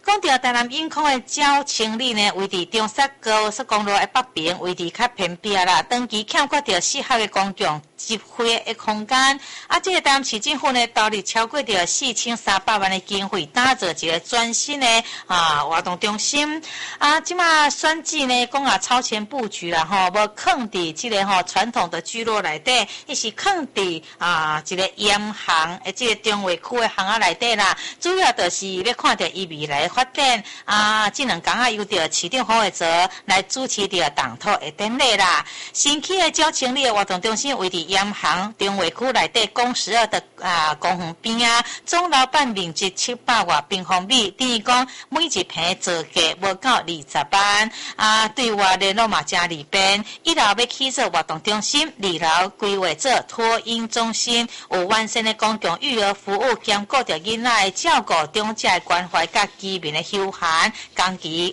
讲到台南永康的鸟清理呢，位伫中山高速公路的北边，位伫较偏僻啦，长期欠缺着适合的公共集会的空间。这个台南市政府呢，投入超过着4300万的经费，打造一个全新的活动中心。即马选址呢，讲超前布局啦，无放伫这个传统的聚落内底，伊是放伫一个沿航的这个中卫区的巷仔内底啦。主要就是要看到伊未来的发展。这两天由着市长黄伟哲来主持着动土的典礼啦。新起的鸟清理的活动中心位伫沿航中卫区内底公12的公园边总老板面积700多平方米，等于讲每一坪造价无到20万。对外联络嘛真利便。1楼要起做活动中心，2楼规划做托婴中心，有完善的公共育儿服务，兼顾着囡仔的照顾、长者的关怀、甲居民的休闲，工期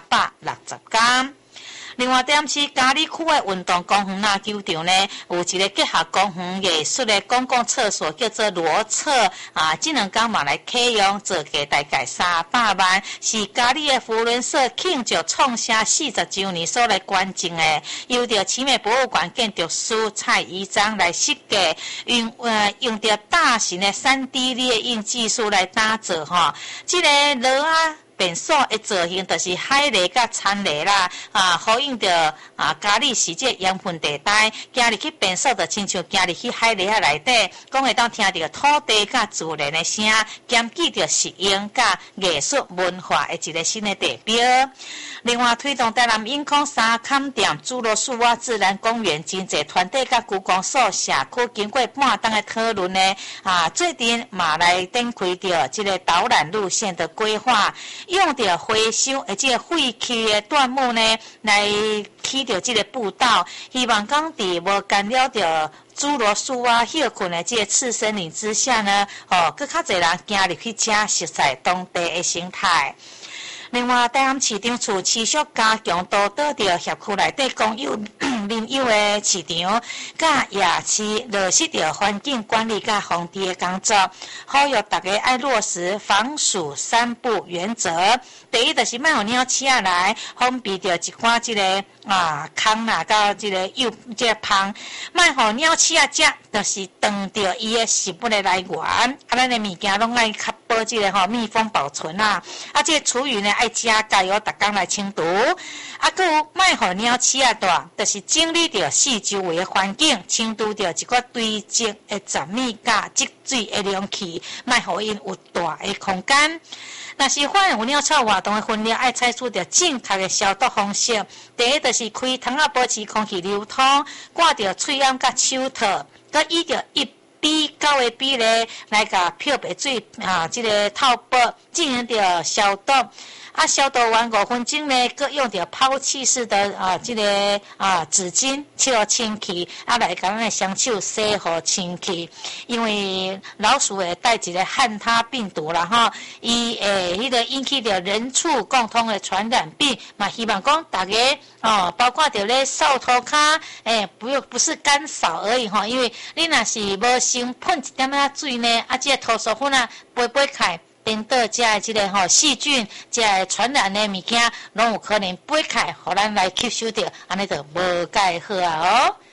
360天。另外，台南市嘉义区的运动公园球场呢，有一个结合公园艺术的公共厕所，叫做罗厕这两天嘛来启用，造价大概300万，是嘉义的福伦社庆祝创下40周年所来捐赠的，由着奇美博物馆建筑师蔡宜章来设计，用着大型的3D 列印技术来打造这个罗便所的造型就是海螺甲田螺啦，呼应着嘉义市这养分地带，行入去便所就亲像行入去海螺内底，讲会当听到土地甲自然的声，兼具着实用甲艺术文化的一个新的地标。另外，推动台南永康三坎店、诸罗树蛙自然公园真济团体甲区公所社区经过半天的讨论呢，最近嘛来展开着这个导览路线的规划。用着回收这个废弃的段木呢，来起着这个步道，希望讲伫无干扰着侏罗树休困的这个次森林之下呢，更较侪人行入去遮熟悉当地的生态。另外，台南市长处持续加强督导着辖区内底公有民有的市场，甲夜市落实着环境管理甲防治的工作，呼吁大家爱落实防鼠3不原则。第一就是莫互鸟鼠来封闭着一寡这个空啦，甲这个这个芳，莫互鸟鼠食，就是断掉伊的食物的来源。咱的物件拢爱确保这个密封保存啦。这个厨余呢爱加加油，逐工来清除。还有莫互鸟鼠大，就是整理着四周围的环境，清除着一寡堆积的杂物甲积水的容器，莫互因有大的空间。若是发现有鸟鼠活动的分类，爱采取着正确的消毒方式。第一，就是开窗保持空气流通，挂着喙掩甲手套，佮依着1:9的比例来甲漂白水这个套包进行着消毒。消毒完5分钟呢，佮用着抛弃式的这个纸巾手清气，来甲咱的双手洗好清气。因为老鼠会带一个汉他病毒啦伊迄个引起着人畜共通的传染病嘛，希望讲大家包括着咧扫涂骹，不是干扫而已因为你若是无先喷一点水呢，这个涂塑粉飞开。颠倒这个细菌，这传染的物件，拢有可能飞开，互咱来吸收到，安尼就无介好